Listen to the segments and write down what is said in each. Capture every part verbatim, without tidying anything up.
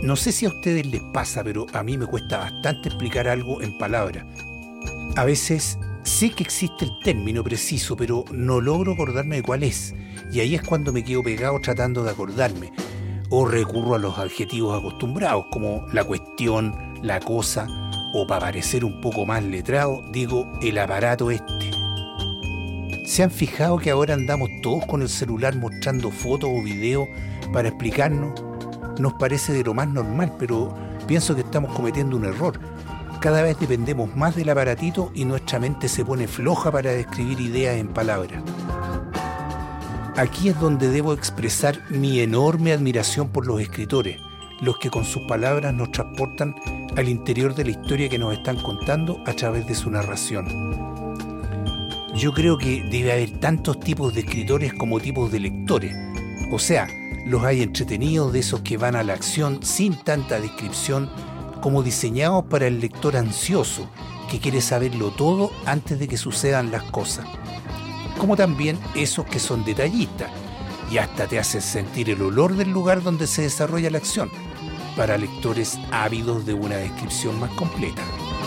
No sé si a ustedes les pasa, pero a mí me cuesta bastante explicar algo en palabras. A veces sé que existe el término preciso, pero no logro acordarme de cuál es. Y ahí es cuando me quedo pegado tratando de acordarme. O recurro a los adjetivos acostumbrados, como la cuestión, la cosa, o para parecer un poco más letrado, digo el aparato este. ¿Se han fijado que ahora andamos todos con el celular mostrando fotos o videos para explicarnos? Nos parece de lo más normal, pero pienso que estamos cometiendo un error. Cada vez dependemos más del aparatito y nuestra mente se pone floja para describir ideas en palabras. Aquí es donde debo expresar mi enorme admiración por los escritores, los que con sus palabras nos transportan al interior de la historia que nos están contando a través de su narración. Yo creo que debe haber tantos tipos de escritores como tipos de lectores. O sea, los hay entretenidos, de esos que van a la acción sin tanta descripción, como diseñados para el lector ansioso, que quiere saberlo todo antes de que sucedan las cosas. Como también esos que son detallistas, y hasta te hacen sentir el olor del lugar donde se desarrolla la acción, para lectores ávidos de una descripción más completa.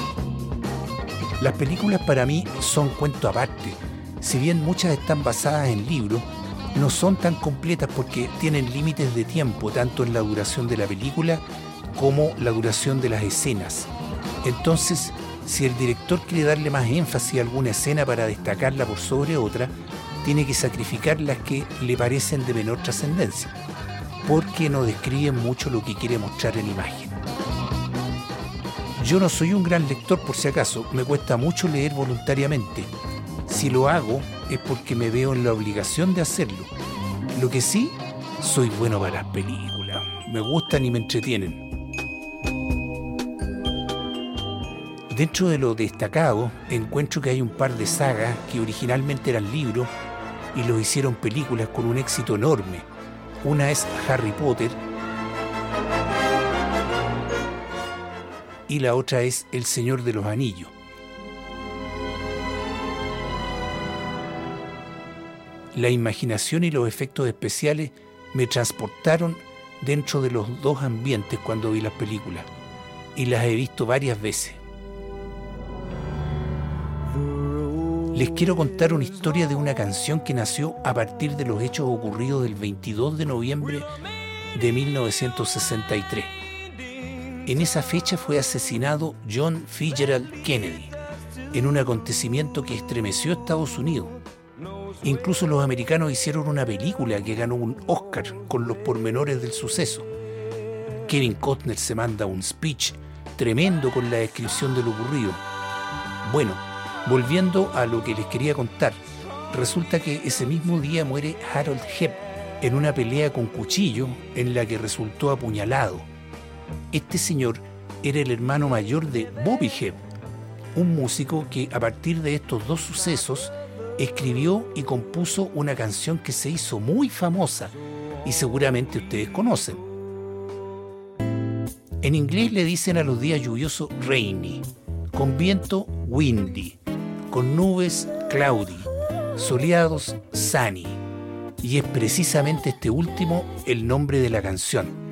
Las películas para mí son cuento aparte. Si bien muchas están basadas en libros, no son tan completas porque tienen límites de tiempo, tanto en la duración de la película como la duración de las escenas. Entonces, si el director quiere darle más énfasis a alguna escena para destacarla por sobre otra, tiene que sacrificar las que le parecen de menor trascendencia, porque no describen mucho lo que quiere mostrar en imagen. Yo no soy un gran lector, por si acaso, me cuesta mucho leer voluntariamente. Si lo hago es porque me veo en la obligación de hacerlo. Lo que sí, soy bueno para las películas, me gustan y me entretienen. Dentro de lo destacado, encuentro que hay un par de sagas que originalmente eran libros y los hicieron películas con un éxito enorme. Una es Harry Potter y la otra es El Señor de los Anillos. La imaginación y los efectos especiales me transportaron dentro de los dos ambientes cuando vi las películas, y las he visto varias veces. Les quiero contar una historia de una canción que nació a partir de los hechos ocurridos del veintidós de noviembre de mil novecientos sesenta y tres. En esa fecha fue asesinado John Fitzgerald Kennedy, en un acontecimiento que estremeció a Estados Unidos. Incluso los americanos hicieron una película que ganó un Oscar con los pormenores del suceso. Kevin Costner se manda un speech tremendo con la descripción de lo ocurrido. Bueno, volviendo a lo que les quería contar, resulta que ese mismo día muere Harold Hepp en una pelea con cuchillo en la que resultó apuñalado. Este señor era el hermano mayor de Bobby Hepp, un músico que a partir de estos dos sucesos escribió y compuso una canción que se hizo muy famosa y seguramente ustedes conocen. En inglés le dicen a los días lluviosos rainy, con viento windy, con nubes cloudy, soleados sunny, y es precisamente este último el nombre de la canción.